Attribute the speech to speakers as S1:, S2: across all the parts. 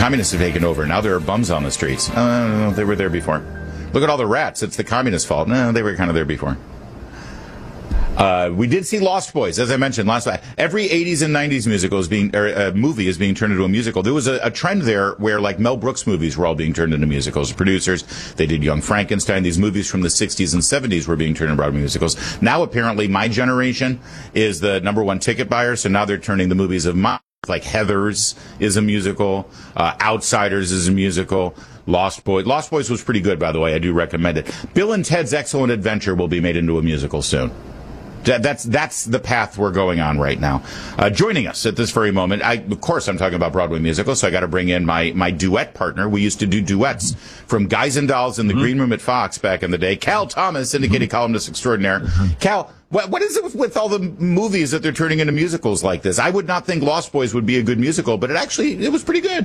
S1: communists have taken over. Now there are bums on the streets. They were there before. Look at all the rats. It's the communists' fault. No, they were kind of there before. We did see Lost Boys, as I mentioned last night. Every 80s and 90s movie is being turned into a musical. There was a trend there where, like, Mel Brooks movies were all being turned into musicals. Producers, they did Young Frankenstein. These movies from the 60s and 70s were being turned into Broadway musicals. Now, apparently, my generation is the number one ticket buyer, so now they're turning the movies of my, like Heathers is a musical, Outsiders is a musical, Lost Boys. Lost Boys was pretty good, by the way. I do recommend it. Bill and Ted's Excellent Adventure will be made into a musical soon. That's the path we're going on right now. Joining us at this very moment, of course, I'm talking about Broadway musicals, so I got to bring in my duet partner. We used to do duets from Guys and Dolls in the Green Room at Fox back in the day. Cal Thomas, syndicated columnist extraordinaire. Cal, what is it with all the movies that they're turning into musicals like this? I would not think Lost Boys would be a good musical, but it was pretty good.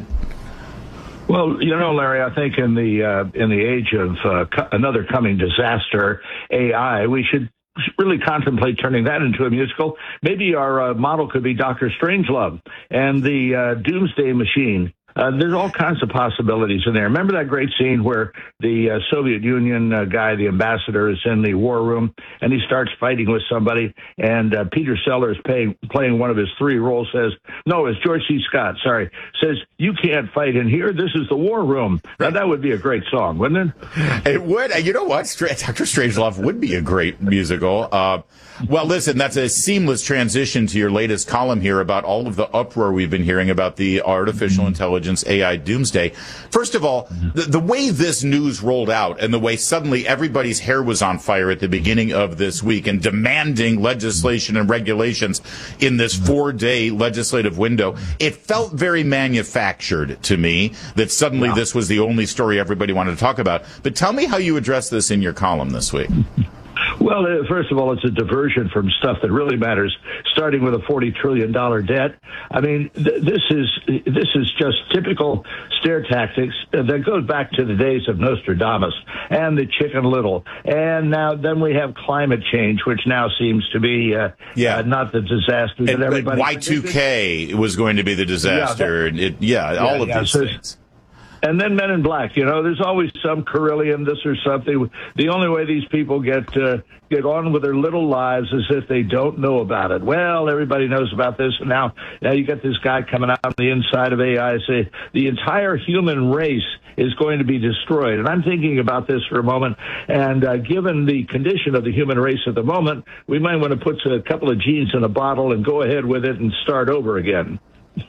S2: Well, Larry, I think in the age of another coming disaster, AI, we should really contemplate turning that into a musical. Maybe our model could be Dr. Strangelove and the Doomsday Machine. There's all kinds of possibilities in there. Remember that great scene where the Soviet Union guy, the ambassador, is in the war room and he starts fighting with somebody, and Peter Sellers, playing one of his three roles, says, no, it's George C. Scott, sorry, says, you can't fight in here. This is the war room. Now, that would be a great song, wouldn't it?
S1: It would. You know what? Dr. Strangelove would be a great musical. Well, listen, that's a seamless transition to your latest column here about all of the uproar we've been hearing about the artificial intelligence AI doomsday. First of all, the way this news rolled out and the way suddenly everybody's hair was on fire at the beginning of this week and demanding legislation and regulations in this 4-day legislative window, it felt very manufactured to me that suddenly this was the only story everybody wanted to talk about. But tell me how you address this in your column this week.
S2: Well, first of all, it's a diversion from stuff that really matters, starting with a $40 trillion debt. I mean, this is just typical scare tactics that goes back to the days of Nostradamus and the Chicken Little. And then we have climate change, which now seems to be not the disaster that everybody
S1: Y2K was going to be the disaster. All of these things.
S2: And then Men in Black, there's always some Carillion, this or something. The only way these people get on with their little lives is if they don't know about it. Well, everybody knows about this, and now you get this guy coming out on the inside of AI say the entire human race is going to be destroyed. And I'm thinking about this for a moment, and given the condition of the human race at the moment, we might want to put a couple of genes in a bottle and go ahead with it and start over again.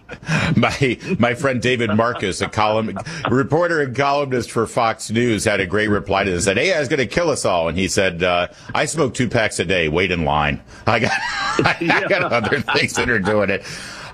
S1: My friend David Marcus, a reporter and columnist for Fox News, had a great reply to this. Said, AI is going to kill us all. And he said, I smoke 2 packs a day. Wait in line. I got other things that are doing it.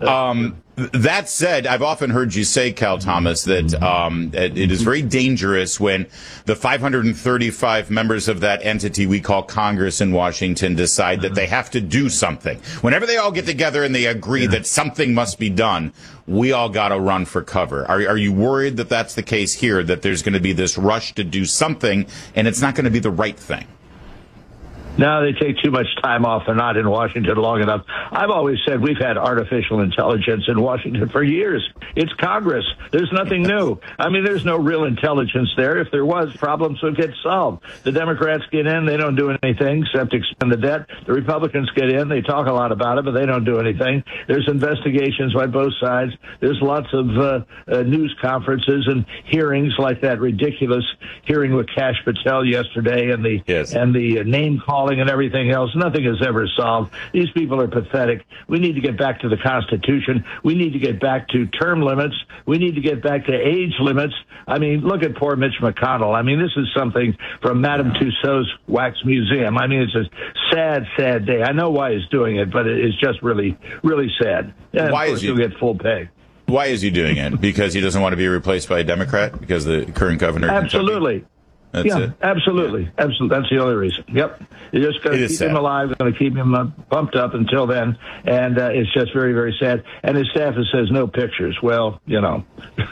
S1: That said, I've often heard you say, Cal Thomas, that it is very dangerous when the 535 members of that entity we call Congress in Washington decide that they have to do something. Whenever they all get together and they agree that something must be done, we all got to run for cover. Are you worried that that's the case here, that there's going to be this rush to do something and it's not going to be the right thing?
S2: No, they take too much time off. They're not in Washington long enough. I've always said we've had artificial intelligence in Washington for years. It's Congress. There's nothing new. I mean, there's no real intelligence there. If there was, problems would get solved. The Democrats get in. They don't do anything except expand the debt. The Republicans get in. They talk a lot about it, but they don't do anything. There's investigations by both sides. There's lots of news conferences and hearings like that ridiculous hearing with Kash Patel yesterday and the name call and everything else. Nothing is ever solved. These people are pathetic. We need to get back to the Constitution. We need to get back to term limits. We need to get back to age limits. I mean, look at poor Mitch McConnell. I mean, this is something from Madame Tussauds Wax Museum. I mean, it's a sad, sad day. I know why he's doing it, but it's just really, really sad. And
S1: why
S2: of course, he'll get full pay.
S1: Why is he doing it? Because he doesn't want to be replaced by a Democrat? Because the current governor?
S2: Absolutely.
S1: That's it.
S2: Absolutely. That's the only reason. Yep. You're just going to keep him alive, going to keep him pumped up until then. And it's just very, very sad. And his staff says no pictures. Well,
S1: Yeah.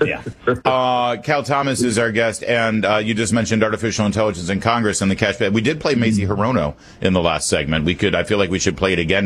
S1: Cal Thomas is our guest. And you just mentioned artificial intelligence in Congress and the cash. We did play Mazie Hirono in the last segment. I feel like we should play it again.